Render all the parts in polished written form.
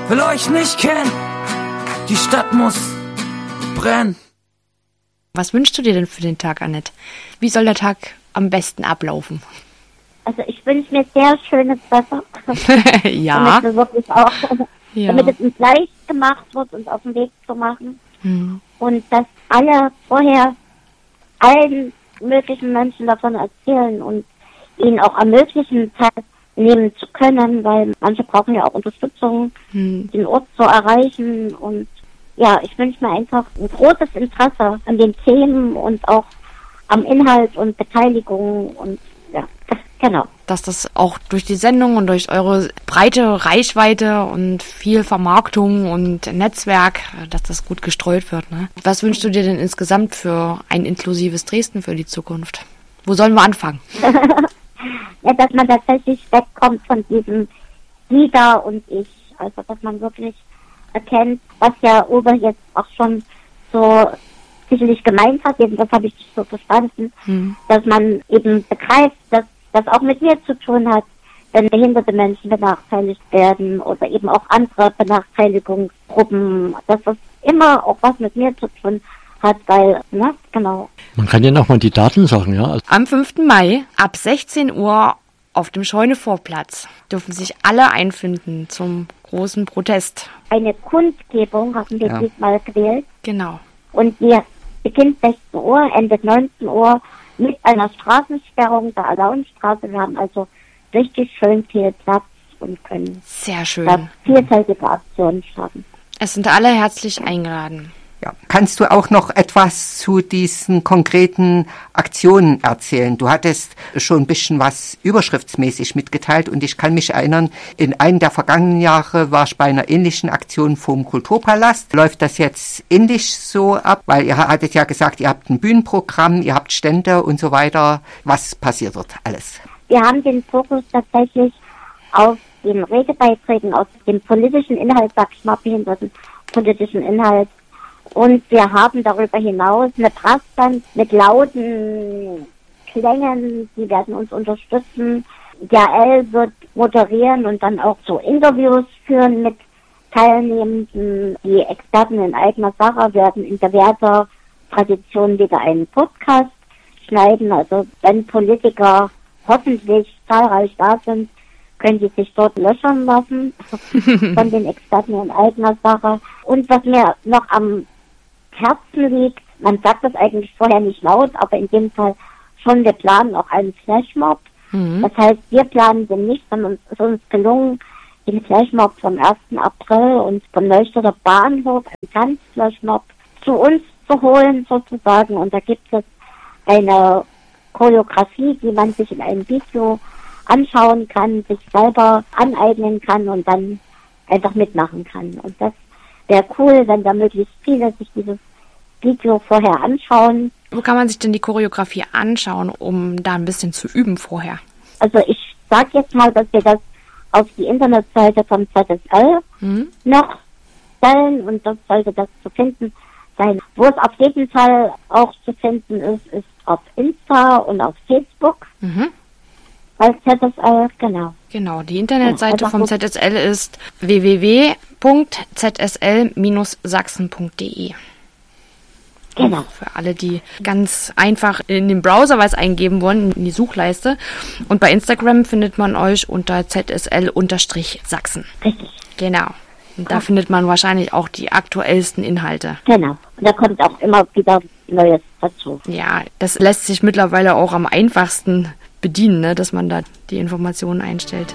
will euch nicht kennen. Die Stadt muss brennen. Was wünschst du dir denn für den Tag, Annette? Wie soll der Tag am besten ablaufen? Also ich wünsche mir sehr schönes Wetter. Ja. Damit wir wirklich auch, Ja. damit es uns leicht gemacht wird, uns auf den Weg zu machen. Und dass alle vorher allen möglichen Menschen davon erzählen und ihnen auch ermöglichen, teilnehmen zu können, weil manche brauchen ja auch Unterstützung, den Ort zu erreichen. Und ja, ich wünsche mir einfach ein großes Interesse an den Themen und auch am Inhalt und Beteiligung und ja, genau. Dass das auch durch die Sendung und durch eure breite Reichweite und viel Vermarktung und Netzwerk, dass das gut gestreut wird, ne? Was wünschst du dir denn insgesamt für ein inklusives Dresden für die Zukunft? Wo sollen wir anfangen? Ja, dass man tatsächlich wegkommt von diesem Jeder und Ich. Also, dass man wirklich erkennt, was ja Uwe jetzt auch schon so sicherlich gemeint hat, das habe ich so verstanden, dass man eben begreift, dass das auch mit mir zu tun hat, wenn behinderte Menschen benachteiligt werden oder eben auch andere Benachteiligungsgruppen, dass das immer auch was mit mir zu tun hat, weil, ne, genau. Man kann ja nochmal die Daten sagen, ja. Am 5. Mai ab 16 Uhr auf dem Scheunevorplatz dürfen sich alle einfinden zum großen Protest. Eine Kundgebung haben wir diesmal gewählt. Genau. Und die beginnt 16 Uhr, endet 19 Uhr mit einer Straßensperrung der Alaunstraße. Wir haben also richtig schön viel Platz und können sehr schön vielfältige Aktionen starten. Es sind alle herzlich eingeladen. Ja. Kannst du auch noch etwas zu diesen konkreten Aktionen erzählen? Du hattest schon ein bisschen was überschriftsmäßig mitgeteilt und ich kann mich erinnern, in einem der vergangenen Jahre war ich bei einer ähnlichen Aktion vom Kulturpalast. Läuft das jetzt ähnlich so ab? Weil ihr hattet ja gesagt, ihr habt ein Bühnenprogramm, ihr habt Stände und so weiter. Was passiert dort alles? Wir haben den Fokus tatsächlich auf den Redebeiträgen, aus dem politischen Inhalt, sag ich mal, behinderten politischen Inhalt. Und wir haben darüber hinaus eine Brassband mit lauten Klängen, die werden uns unterstützen. Jael wird moderieren und dann auch so Interviews führen mit Teilnehmenden. Die Experten in eigener Sache werden in bewährter Tradition wieder einen Podcast schneiden. Also wenn Politiker hoffentlich zahlreich da sind, können die sich dort löchern lassen von den Experten in eigener Sache. Und was mir noch am Herzen liegt, man sagt das eigentlich vorher nicht laut, aber in dem Fall schon, wir planen auch einen Flashmob. Das heißt, wir planen den nicht, sondern es ist uns gelungen, den Flashmob vom 1. April und vom Neustädter Bahnhof, einen Tanzflashmob, zu uns zu holen sozusagen. Und da gibt es eine Choreografie, die man sich in einem Video anschauen kann, sich selber aneignen kann und dann einfach mitmachen kann. Und das wäre cool, wenn da möglichst viele sich dieses Video vorher anschauen. Wo kann man sich denn die Choreografie anschauen, um da ein bisschen zu üben vorher? Also ich sage jetzt mal, dass wir das auf die Internetseite vom ZSL noch stellen und das sollte das zu finden sein. Wo es auf jeden Fall auch zu finden ist auf Insta und auf Facebook. Als ZSL, genau. Genau, die Internetseite vom ZSL ist www.zsl-sachsen.de. Genau. Für alle, die ganz einfach in den Browser was eingeben wollen, in die Suchleiste. Und bei Instagram findet man euch unter ZSL-Sachsen. Richtig. Genau. Und da findet man wahrscheinlich auch die aktuellsten Inhalte. Genau. Und da kommt auch immer wieder Neues dazu. Ja, das lässt sich mittlerweile auch am einfachsten bedienen, ne, dass man da die Informationen einstellt.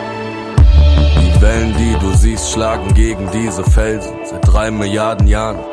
Die Wellen, die du siehst, schlagen gegen diese Felsen seit 3 Milliarden Jahren.